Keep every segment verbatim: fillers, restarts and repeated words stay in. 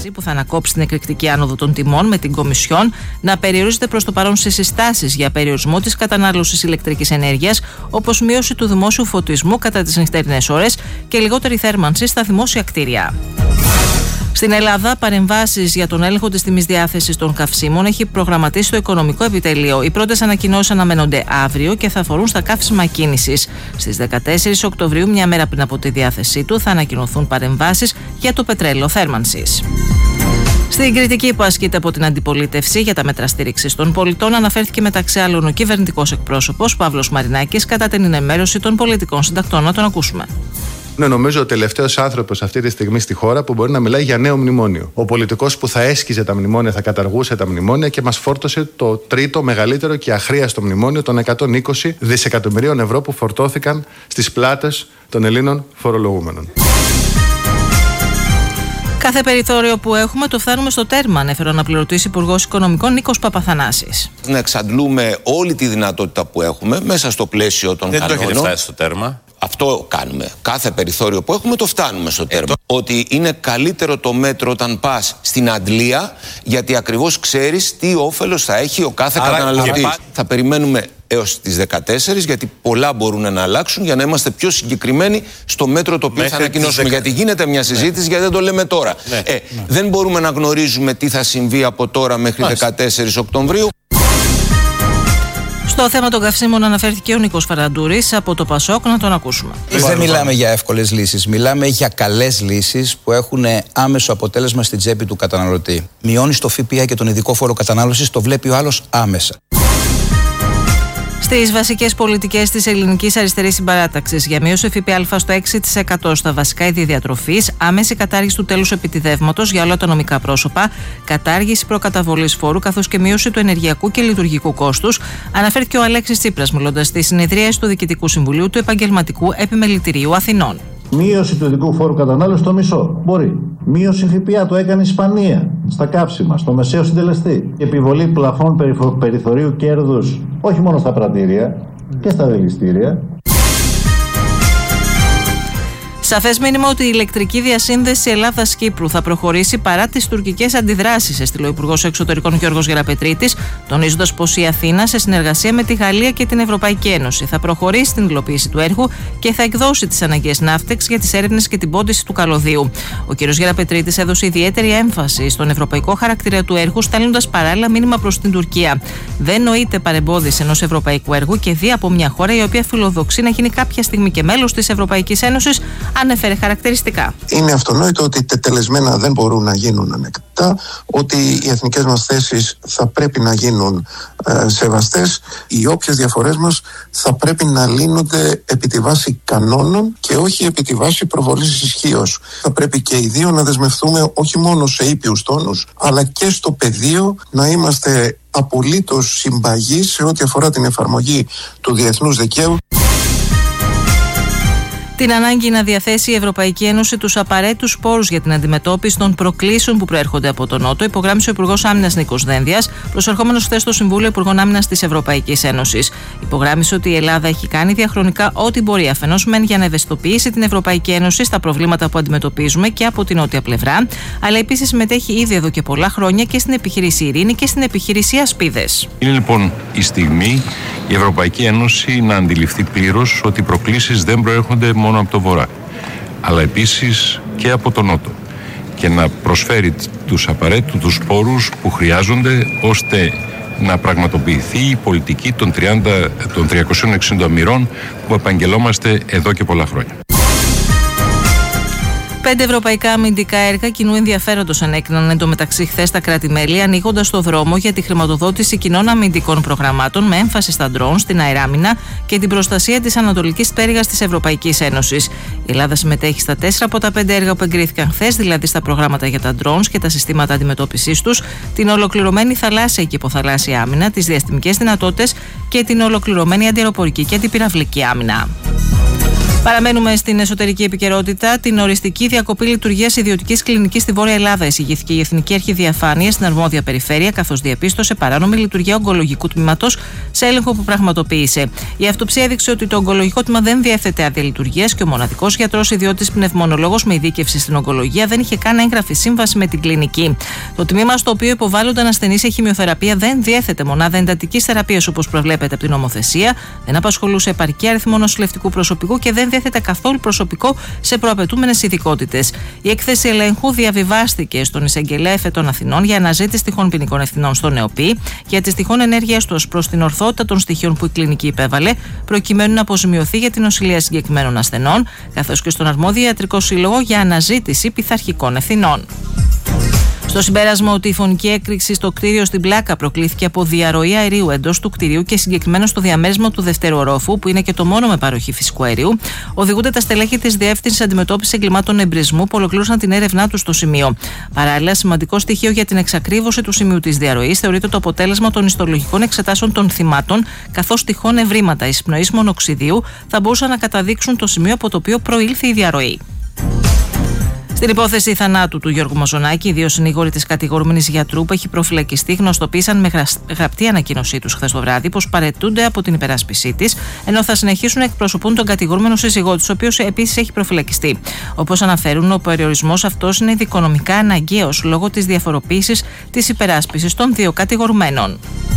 κυβέρνηση, που θα ανακόψει την εκρηκτική άνοδο των τιμών με την Κομισιόν να περιορίζεται προς το παρόν σε συστάσεις για περιορισμό της κατανάλωσης ηλεκτρικής ενέργειας, όπως μείωση του δημόσιου φωτισμού κατά τις νυχτερινές ώρες και λιγότερη θέρμανση στα δημόσια κτίρια. Στην Ελλάδα, παρεμβάσεις για τον έλεγχο της τιμής διάθεσης των καυσίμων έχει προγραμματίσει το Οικονομικό Επιτελείο. Οι πρώτες ανακοινώσεις αναμένονται αύριο και θα αφορούν στα καύσιμα κίνησης. Στις δεκατέσσερις Οκτωβρίου, μια μέρα πριν από τη διάθεσή του, θα ανακοινωθούν παρεμβάσεις για το πετρέλαιο θέρμανσης. Στην κριτική που ασκείται από την αντιπολίτευση για τα μέτρα στήριξης των πολιτών, αναφέρθηκε μεταξύ άλλων ο κυβερνητικός εκπρόσωπος Παύλος Μαρινάκης κατά την ενημέρωση των πολιτικών συντακτών. Να τον ακούσουμε. Είναι νομίζω ο τελευταίος άνθρωπος αυτή τη στιγμή στη χώρα που μπορεί να μιλάει για νέο μνημόνιο. Ο πολιτικός που θα έσκιζε τα μνημόνια, θα καταργούσε τα μνημόνια και μας φόρτωσε το τρίτο μεγαλύτερο και αχρίαστο μνημόνιο των εκατόν είκοσι δισεκατομμυρίων ευρώ που φορτώθηκαν στις πλάτες των Ελλήνων φορολογούμενων. Κάθε περιθώριο που έχουμε το φτάνουμε στο τέρμα, ανέφερε ο αναπληρωτής Υπουργός Οικονομικών Νίκος Παπαθανάσης. Να εξαντλούμε όλη τη δυνατότητα που έχουμε μέσα στο πλαίσιο των κανόνων. Δεν το έχετε φτάσει στο τέρμα. Αυτό κάνουμε. Κάθε περιθώριο που έχουμε το φτάνουμε στο τέρμα. Ε, το... Ότι είναι καλύτερο το μέτρο όταν πας στην αντλία, γιατί ακριβώς ξέρεις τι όφελος θα έχει ο κάθε άρα, καταναλωτής. Άρα... Θα περιμένουμε έως τις δεκατέσσερις, γιατί πολλά μπορούν να αλλάξουν, για να είμαστε πιο συγκεκριμένοι στο μέτρο το οποίο μέχρι θα ανακοινώσουμε. δεκα... Γιατί γίνεται μια συζήτηση, ναι. γιατί δεν το λέμε τώρα. Ναι. Ε, ναι. Δεν μπορούμε να γνωρίζουμε τι θα συμβεί από τώρα μέχρι Μάλιστα. δεκατέσσερις Οκτωβρίου. Στο θέμα των καυσίμων αναφέρθηκε ο Νίκος Φαραντούρης από το Πασόκ, να τον ακούσουμε. Δεν μιλάμε για εύκολες λύσεις, μιλάμε για καλές λύσεις που έχουν άμεσο αποτέλεσμα στην τσέπη του καταναλωτή. Μειώνει το ΦΠΑ και τον ειδικό φόρο κατανάλωσης, το βλέπει ο άλλος άμεσα. Στις βασικές πολιτικές της ελληνικής αριστερής συμπαράταξης για μείωση ΦΠΑ στο έξι τοις εκατό στα βασικά είδη διατροφής, άμεση κατάργηση του τέλους επιτιδεύματος για όλα τα νομικά πρόσωπα, κατάργηση προκαταβολής φόρου καθώς και μείωση του ενεργειακού και λειτουργικού κόστους, αναφέρθηκε ο Αλέξης Τσίπρας μιλώντας στη συνεδρίαση του Διοικητικού Συμβουλίου του Επαγγελματικού Επιμελητηρίου Αθηνών. Μείωση του ειδικού φόρου κατανάλωση στο μισό. Μπορεί. Μείωση ΦΠΑ το έκανε η Ισπανία στα κάψιμα, στο μεσαίο συντελεστή. Επιβολή πλαφών περιθωρίου κέρδους όχι μόνο στα πρατήρια και στα δηληστήρια. Σαφές μήνυμα ότι η ηλεκτρική διασύνδεση Ελλάδας-Κύπρου θα προχωρήσει παρά τις τουρκικές αντιδράσεις, έστειλε ο Υπουργός Εξωτερικών Γιώργος Γεραπετρίτης, τονίζοντας πως η Αθήνα, σε συνεργασία με τη Γαλλία και την Ευρωπαϊκή Ένωση, θα προχωρήσει στην υλοποίηση του έργου και θα εκδώσει τις αναγκαίες ναύτεξ για τις έρευνες και την πόντιση του καλωδίου. Ο κ. Γεραπετρίτης έδωσε ιδιαίτερη έμφαση στον ευρωπαϊκό χαρακτήρα του έργου, στέλνοντας παράλληλα μήνυμα προς την Τουρκία. Δεν νοείται παρεμπόδιση ενός ευρωπαϊκού έργου και δι' από μια χώρα η οποία φιλοδοξεί να γίνει κάποια στιγμή και μέλος της Ευρωπαϊκής Ένωσης, ανέφερε χαρακτηριστικά. Είναι αυτονόητο ότι τετελεσμένα δεν μπορούν να γίνουν ανεκτά, ότι οι εθνικές μας θέσεις θα πρέπει να γίνουν ε, σεβαστές. Οι όποιες διαφορές μας θα πρέπει να λύνονται επί τη βάση κανόνων και όχι επί τη βάση προβολής ισχύως. Θα πρέπει και οι δύο να δεσμευτούμε όχι μόνο σε ήπιους τόνους, αλλά και στο πεδίο να είμαστε απολύτως συμπαγείς σε ό,τι αφορά την εφαρμογή του διεθνούς δικαίου. Την ανάγκη να διαθέσει η Ευρωπαϊκή Ένωση τους απαραίτητους πόρους για την αντιμετώπιση των προκλήσεων που προέρχονται από τον Νότο, υπογράμμισε ο Υπουργός Άμυνας Νίκος Δένδιας, προσερχόμενος χθες στο Συμβούλιο Υπουργών Άμυνας της Ευρωπαϊκής Ένωσης. Υπογράμμισε ότι η Ελλάδα έχει κάνει διαχρονικά ό,τι μπορεί, αφενός μεν για να ευαισθητοποιήσει την Ευρωπαϊκή Ένωση στα προβλήματα που αντιμετωπίζουμε και από την νότια πλευρά, αλλά επίσης συμμετέχει ήδη εδώ και πολλά χρόνια και στην επιχείρηση Ειρήνη και στην επιχείρηση Ασπίδες. Είναι λοιπόν η στιγμή η Ευρωπαϊκή Ένωση να αντιληφθεί πλήρως ότι οι προκλήσεις δεν προέρχονται μόνο από το Βορρά, αλλά επίσης και από τον Νότο, και να προσφέρει τους απαραίτητους πόρους που χρειάζονται ώστε να πραγματοποιηθεί η πολιτική των, τριάντα, των τριακοσίων εξήντα μοιρών που επαγγελόμαστε εδώ και πολλά χρόνια. Πέντε ευρωπαϊκά αμυντικά έργα κοινού ενδιαφέροντος ανέκριναν εντωμεταξύ χθες τα κράτη-μέλη, ανοίγοντας το δρόμο για τη χρηματοδότηση κοινών αμυντικών προγραμμάτων με έμφαση στα ντρόουν, στην αεράμινα και την προστασία της ανατολικής πτέρυγας της Ευρωπαϊκής Ένωσης. Η Ελλάδα συμμετέχει στα τέσσερα από τα πέντε έργα που εγκρίθηκαν χθες, δηλαδή στα προγράμματα για τα ντρόουν και τα συστήματα αντιμετώπισης τους, την ολοκληρωμένη θαλάσσια και υποθαλάσσια άμυνα, τις διαστημικές δυνατότητες και την ολοκληρωμένη αντιαεροπορική και αντιπυραυλική άμυνα. Παραμένουμε στην εσωτερική επικαιρότητα. Την οριστική διακοπή λειτουργίας ιδιωτικής κλινικής στη Βόρεια Ελλάδα εισηγήθηκε η Εθνική Αρχή Διαφάνειας στην αρμόδια περιφέρεια, καθώς διαπίστωσε παράνομη λειτουργία ογκολογικού τμήματος σε έλεγχο που πραγματοποίησε. Η αυτοψία έδειξε ότι το ογκολογικό τμήμα δεν διέθετε άδεια λειτουργίας και ο μοναδικός γιατρός ιδιώτης πνευμονολόγος με ειδίκευση στην ογκολογία δεν είχε καν έγγραφη σύμβαση με την κλινική. Το τμήμα στο οποίο υποβάλλονταν ασθενείς σε χημειοθεραπεία δεν διέθετε μονάδα εντατικής θεραπείας όπως προβλέπεται από την νομοθεσία, δεν απασχολούσε επαρκή αριθμό νοσηλευτικού προσωπικού και δεν διέθετε καθόλου προσωπικό σε προαπαιτούμενες ειδικότητες. Η έκθεση ελέγχου διαβιβάστηκε στον εισαγγελέα Εφετών Αθηνών για αναζήτηση τυχόν ποινικών ευθυνών στον ΕΟΠΗ για τις τυχόν ενέργειες του προς την ορθότητα των στοιχείων που η κλινική υπέβαλε, προκειμένου να αποζημιωθεί για την νοσηλεία συγκεκριμένων ασθενών, καθώς και στον αρμόδιο ιατρικό σύλλογο για αναζήτηση πειθαρχικών ευθυνών. Στο συμπέρασμα ότι η φωνική έκρηξη στο κτίριο στην Πλάκα προκλήθηκε από διαρροή αερίου εντός του κτιρίου και συγκεκριμένα στο διαμέρισμα του δευτέρου ορόφου, που είναι και το μόνο με παροχή φυσικού αερίου, οδηγούνται τα στελέχη της Διεύθυνσης Αντιμετώπισης Εγκλημάτων Εμπρισμού που ολοκλήρωσαν την έρευνά του στο σημείο. Παράλληλα, σημαντικό στοιχείο για την εξακρίβωση του σημείου της διαρροής θεωρείται το αποτέλεσμα των ιστολογικών εξετάσεων των θυμάτων, καθώς τυχόν ευρήματα εισπνοής μονοξιδίου θα μπορούσαν να καταδείξουν το σημείο από το οποίο προήλθε η διαρροή. Στην υπόθεση θανάτου του Γιώργου Μαζονάκη, οι δύο συνήγοροι της κατηγορούμενης γιατρού που έχει προφυλακιστεί γνωστοποίησαν με γραπτή ανακοίνωσή τους χθες το βράδυ πως παραιτούνται από την υπεράσπισή της, ενώ θα συνεχίσουν να εκπροσωπούν τον κατηγορούμενο σύζυγό της, ο οποίος επίσης έχει προφυλακιστεί. Όπως αναφέρουν, ο περιορισμός αυτός είναι δικονομικά αναγκαίος λόγω της διαφοροποίησης της υπεράσπισης των δύο κατηγορουμένων.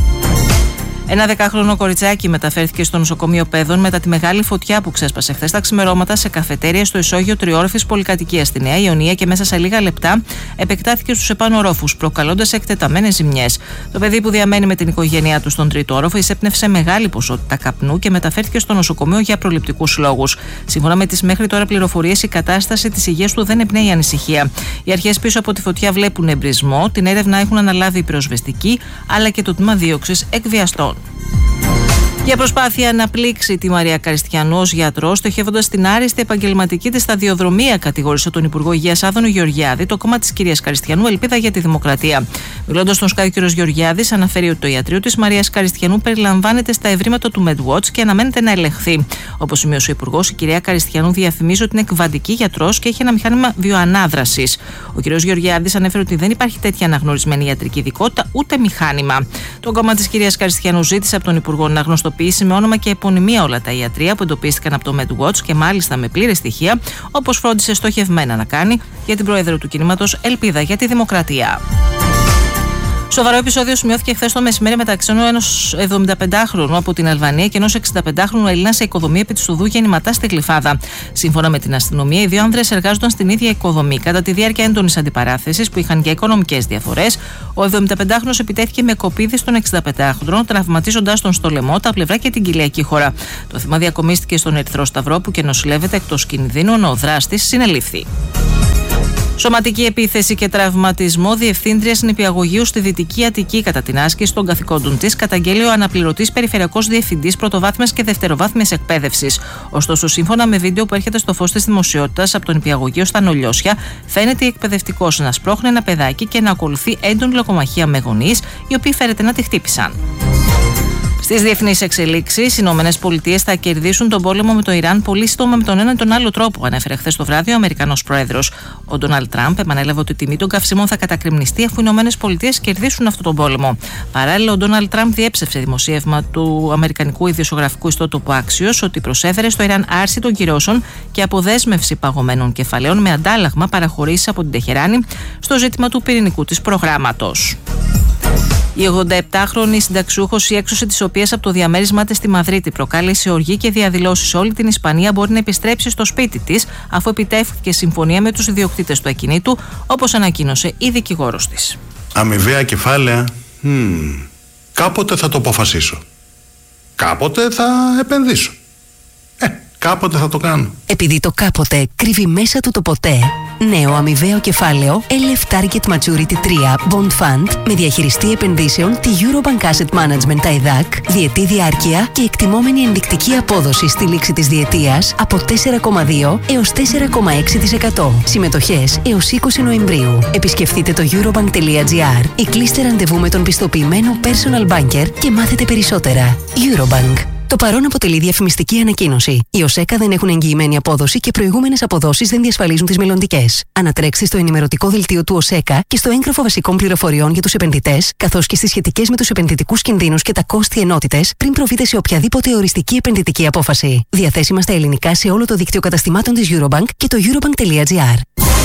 Ένα δεκάχρονο κοριτσάκι μεταφέρθηκε στο νοσοκομείο Πέδων μετά τη μεγάλη φωτιά που ξέσπασε χθες τα ξημερώματα σε καφετέρια στο ισόγειο τριόροφης πολυκατοικίας στη Νέα Ιωνία και μέσα σε λίγα λεπτά επεκτάθηκε στους επάνω ορόφους, προκαλώντας εκτεταμένες ζημιές. Το παιδί που διαμένει με την οικογένειά του στον τρίτο όροφο εισέπνευσε μεγάλη ποσότητα καπνού και μεταφέρθηκε στο νοσοκομείο για προληπτικούς λόγους. Σύμφωνα με τις μέχρι τώρα πληροφορίες, η κατάσταση της υγείας του δεν εμπνέει ανησυχία. Οι αρχές πίσω από τη φωτιά βλέπουν εμπρισμό, την έρευνα έχουν αναλάβει οι πυροσβεστικοί αλλά και το τμήμα δίωξης εκβιαστών. Για προσπάθεια να πλήξει τη Μαρία Καριστιανού ως γιατρό, στοχεύοντας την άριστη επαγγελματική της σταδιοδρομία, κατηγόρησε τον Υπουργό Υγείας Άδωνο Γεωργιάδη το κόμμα της κυρίας Καριστιανού Ελπίδα για τη Δημοκρατία. Μιλώντας στον Sky, ο κ. Γεωργιάδης αναφέρει ότι το ιατρείο της Μαρίας Καριστιανού περιλαμβάνεται στα ευρήματα του MedWatch και αναμένεται να ελεγχθεί. Όπως σημείωσε ο Υπουργός, η κυρία Καριστιανού διαφημίζει ότι είναι εκβαντική γιατρός και έχει ένα μηχάνημα βιοανάδρασης. Ο κ. Γεωργιάδης ανέφερε ότι δεν υπάρχει τέτοια αναγνωρισμένη ιατρική ειδικότητα ούτε μηχάνημα. Το κόμμα της κυρίας Καριστιανού ζήτησε από τον Υπουργό να γνωστοποιήσει με όνομα και επωνυμία όλα τα ιατρεία που εντοπίστηκαν από το MedWatch και μάλιστα με πλήρη στοιχεία, όπως φρόντισε στοχευμένα να κάνει για την πρόεδρο του κινήματος Ελπίδα για τη Δημοκρατία. Σοβαρό επεισόδιο σημειώθηκε χθες το μεσημέρι μεταξύ ενός εβδομηνταπεντάχρονου από την Αλβανία και ενός εξηνταπεντάχρονου Έλληνα σε οικοδομή επί της οδού Γεννηματά στη Γλυφάδα. Σύμφωνα με την αστυνομία, οι δύο άνδρες εργάζονταν στην ίδια οικοδομή. Κατά τη διάρκεια έντονης αντιπαράθεσης που είχαν και οικονομικές διαφορές, ο εβδομηνταπεντάχρονος επιτέθηκε με κοπίδι στον εξηνταπεντάχρονο, τραυματίζοντας τον στο λαιμό, τα πλευρά και την κοιλιακή χώρα. Το θύμα διακομίστηκε στον Ερυθρό Σταυρό που και νοσηλεύεται εκτός κινδύνου, ενώ ο δράστης συνελήφθη. Σωματική επίθεση και τραυματισμό διευθύντριας νηπιαγωγείου στη Δυτική Αττική κατά την άσκηση των καθηκόντων της, καταγγέλει ο αναπληρωτής περιφερειακός διευθυντής πρωτοβάθμιας και δευτεροβάθμιας εκπαίδευσης. Ωστόσο, σύμφωνα με βίντεο που έρχεται στο φως της δημοσιότητας από το νηπιαγωγείο στα Νολιώσια, φαίνεται η εκπαιδευτικός να σπρώχνει ένα παιδάκι και να ακολουθεί έντονη λογομαχία με γονείς, οι οποίοι φέρεται να τη χτύπησαν. Στις διεθνείς εξελίξεις, οι Ηνωμένες Πολιτείες θα κερδίσουν τον πόλεμο με το Ιράν πολύ σύντομα με τον ένα ή τον άλλο τρόπο, ανέφερε χθες το βράδυ ο Αμερικανός Πρόεδρος. Ο Ντόναλντ Τραμπ επανέλαβε ότι η τιμή των καυσίμων θα κατακριμνιστεί αφού οι Ηνωμένες Πολιτείες κερδίσουν αυτόν τον πόλεμο. Παράλληλα, ο Ντόναλντ Τραμπ διέψευσε δημοσίευμα του αμερικανικού ιδιοσιογραφικού ιστότοπου Axios ότι προσέφερε στο Ιράν άρση των κυρώσεων και αποδέσμευση παγωμένων κεφαλαίων με αντάλλαγμα παραχωρήσεις από την Τεχεράνη στο ζήτημα του πυρηνικού της προγράμματος. Η ογδοεπτάχρονη συνταξιούχος, η έξωση της οποίας από το διαμέρισμά της στη Μαδρίτη προκάλεσε οργή και διαδηλώσεις σε όλη την Ισπανία, μπορεί να επιστρέψει στο σπίτι της αφού επιτεύχθηκε συμφωνία με τους ιδιοκτήτες του ακινήτου, όπως ανακοίνωσε η δικηγόρος της. Αμοιβαία κεφάλαια. Hmm. Κάποτε θα το αποφασίσω. Κάποτε θα επενδύσω. Ε, κάποτε θα το κάνω. Επειδή το κάποτε κρύβει μέσα του το ποτέ. Νέο αμοιβαίο κεφάλαιο ελ εφ Target Maturity τρία Bond Fund με διαχειριστή επενδύσεων τη Eurobank Asset Management τα ΕΔΑΚ, διετή διάρκεια και εκτιμόμενη ενδεικτική απόδοση στη λήξη της διετίας από τέσσερα κόμμα δύο έως τέσσερα κόμμα έξι τοις εκατό. Συμμετοχές έως είκοσι Νοεμβρίου. Επισκεφτείτε το eurobank τελεία gr ή κλείστε ραντεβού με τον πιστοποιημένο personal banker και μάθετε περισσότερα. Eurobank. Το παρόν αποτελεί διαφημιστική ανακοίνωση. Οι ΟΣΕΚΑ δεν έχουν εγγυημένη απόδοση και προηγούμενες αποδόσεις δεν διασφαλίζουν τις μελλοντικές. Ανατρέξτε στο ενημερωτικό δελτίο του ΟΣΕΚΑ και στο έγγραφο βασικών πληροφοριών για τους επενδυτές, καθώς και στις σχετικές με τους επενδυτικούς κινδύνους και τα κόστη ενότητες, πριν προβείτε σε οποιαδήποτε οριστική επενδυτική απόφαση. Διαθέσιμα στα ελληνικά σε όλο το δίκτυο καταστημάτων της Eurobank και το eurobank.gr.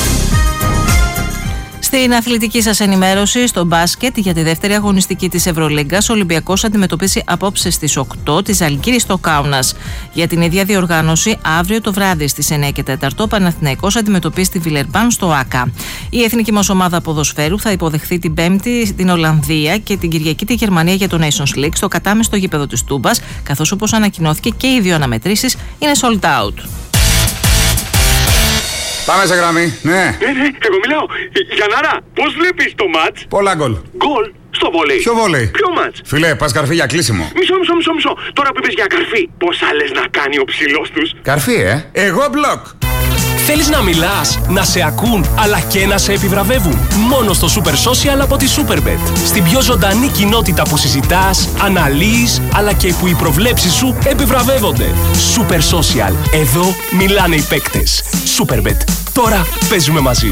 Στην αθλητική σας ενημέρωση, στο μπάσκετ για τη δεύτερη αγωνιστική της Ευρωλίγκας, ο Ολυμπιακός αντιμετωπίσει απόψε στις οκτώ τη Ζαλγκύρη στο Κάουνας. Για την ίδια διοργάνωση, αύριο το βράδυ στις εννιά και τέσσερα ο Παναθηναϊκός αντιμετωπίσει τη Βιλερμπάν στο ΆΚΑ. Η εθνική μας ομάδα ποδοσφαίρου θα υποδεχθεί την Πέμπτη την Ολλανδία και την Κυριακή τη Γερμανία για το Nations League στο κατάμεστο γήπεδο της Τούμπας, καθώς όπως ανακοινώθηκε και οι δύο αναμετρήσεις είναι sold out. Πάμε σε γραμμή, ναι. Ναι, ναι, εγώ μιλάω. Γιαννάρα, πώς βλέπεις το μάτς? Πολλά γκολ. Γκολ στο βόλεϊ. Ποιο βόλεϊ? Ποιο μάτς? Φιλέ, πας καρφί για κλείσιμο. Μισό, μισό, μισό, μισό. Τώρα που είπες για καρφί, πόσα λες να κάνει ο ψηλός τους? Καρφί, ε. Εγώ μπλοκ. Θέλεις να μιλάς, να σε ακούν, αλλά και να σε επιβραβεύουν? Μόνο στο Super Social από τη Superbet. Στην πιο ζωντανή κοινότητα που συζητάς, αναλύεις, αλλά και που οι προβλέψεις σου επιβραβεύονται. Super Social. Εδώ μιλάνε οι παίκτες. Superbet. Τώρα παίζουμε μαζί.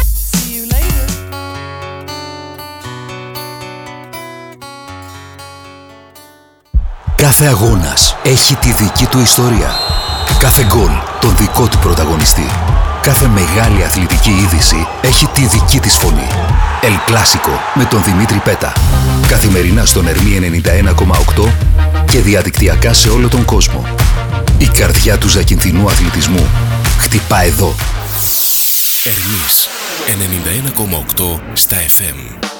Κάθε αγώνας έχει τη δική του ιστορία. Κάθε γκολ τον δικό του πρωταγωνιστή. Κάθε μεγάλη αθλητική είδηση έχει τη δική της φωνή. El Clásico με τον Δημήτρη Πέτα. Καθημερινά στον Ερμή ενενήντα ένα κόμμα οκτώ και διαδικτυακά σε όλο τον κόσμο. Η καρδιά του ζακυνθινού αθλητισμού χτυπά εδώ. Ερμής ενενήντα ένα κόμμα οκτώ στα εφ εμ.